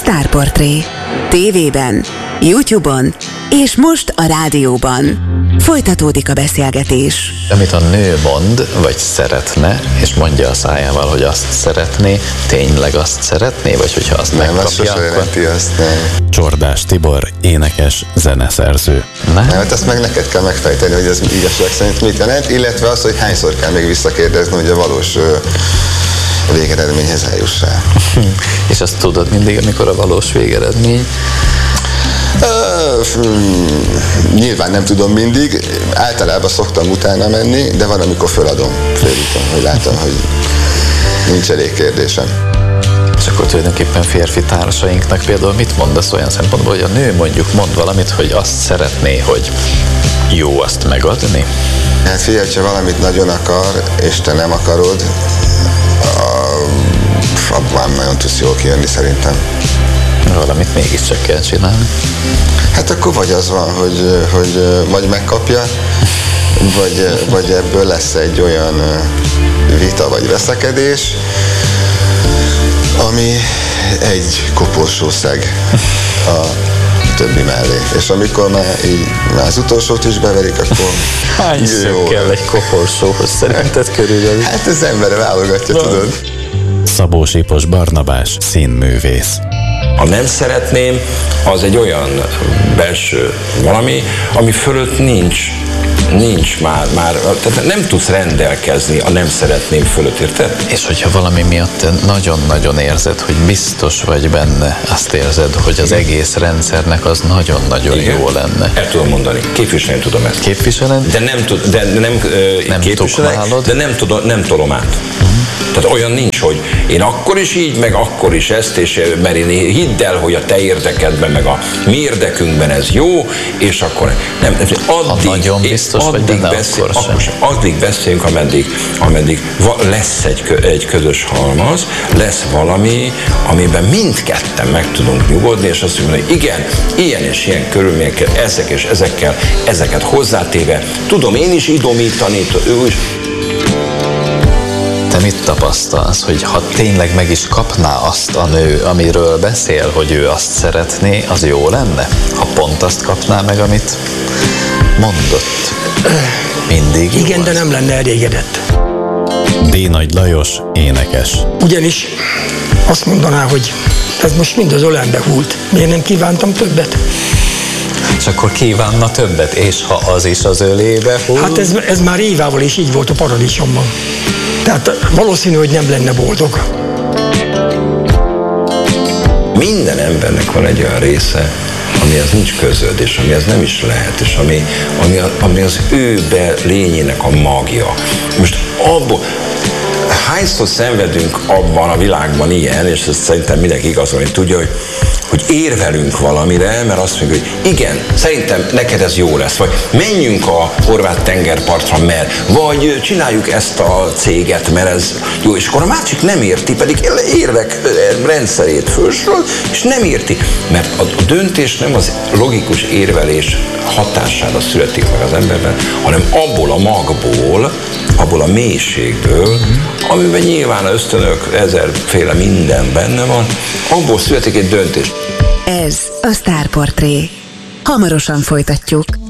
Sztárportré. TV-ben, YouTube-on és most a rádióban. Folytatódik a beszélgetés. Amit a nő mond, vagy szeretne, és mondja a szájával, hogy azt szeretné, tényleg azt szeretné, vagy hogyha azt megkapja, akkor... Nem. Csordás Tibor, énekes, zeneszerző. Nem, hát ezt meg neked kell megfejteni, hogy ez igazság szerint mit jelent, illetve az, hogy hányszor kell még visszakérdezni, hogy a valós végeredményhez eljussál. És azt tudod mindig, amikor a valós végeredmény? Nyilván nem tudom mindig, általában szoktam utána menni, de van, amikor föladom félúton, hogy látom, hogy nincs elég kérdésem. És akkor tulajdonképpen férfi társainknak például mit mondasz olyan szempontból, hogy a nő mondjuk mond valamit, hogy azt szeretné, hogy jó azt megadni? Hát figyelj, ha valamit nagyon akar, és te nem akarod, abban nagyon tudsz jól kijönni szerintem. Valamit mégiscsak kell csinálni. Hát akkor vagy az van, hogy vagy megkapja, vagy ebből lesz egy olyan vita vagy veszekedés, ami egy koporsószeg a többi mellé. És amikor már az utolsót is beverik, akkor... Hányszor kell egy koporsóhoz szerinted körülbelül? Hát az ember válogatja, tudod. Szabó Sipos Barnabás, színművész. Ha nem szeretném, az egy olyan belső valami, ami fölött nincs már, tehát nem tudsz rendelkezni a nem szeretném fölött, érted? És hogyha valami miatt nagyon-nagyon érzed, hogy biztos vagy benne, azt érzed, hogy az egész rendszernek az nagyon-nagyon jó lenne. El tudom mondani, képviselni tudom ezt. Képviseled? De nem képviselek, de nem tolom át. Tehát olyan nincs, hogy én akkor is így, meg akkor is ezt, és mert én hidd el, hogy a te érdekedben, meg a mi érdekünkben ez jó, és akkor nem. Ha nagyon biztos vagy benne, akkor sem. Addig beszélünk, ameddig lesz egy közös halmaz, lesz valami, amiben mindketten meg tudunk nyugodni, és azt mondjuk, hogy igen, ilyen és ilyen körülményekkel, ezek és ezeket hozzátéve, tudom én is idomítani, ő is. Te mit tapasztalsz, hogy ha tényleg meg is kapná azt a nő, amiről beszél, hogy ő azt szeretné, az jó lenne? Ha pont azt kapná meg, amit mondott? Mindig igen, jó de az. nem lenne elégedett. D. Nagy Lajos, énekes. Ugyanis azt mondaná, hogy ez most mind az ölembe hult. Miért nem kívántam többet? És akkor kívánna többet, és ha az is az ölébe húl? Hát ez már évával is így volt a paradicsomban. Tehát valószínű, hogy nem lenne boldog. Minden embernek van egy olyan része, amihez nincs közöd, és amihez nem is lehet, és ami az ő lényének a magja. Most abból, hányszor szenvedünk abban a világban ilyen, és ezt szerintem mindenki igazolni tudja, hogy érvelünk valamire, mert azt mondjuk, hogy igen, szerintem neked ez jó lesz, vagy menjünk a horvát tengerpartra, vagy csináljuk ezt a céget, mert ez jó, és akkor a másik nem érti, pedig érvek rendszerét fölsorol, és nem érti, mert a döntés nem az logikus érvelés hatására születik meg az emberben, hanem abból a magból, abból a mélységből, amiben nyilván ösztönök, ezerféle minden benne van, abból születik egy döntés. Ez a Sztárportré. Hamarosan folytatjuk.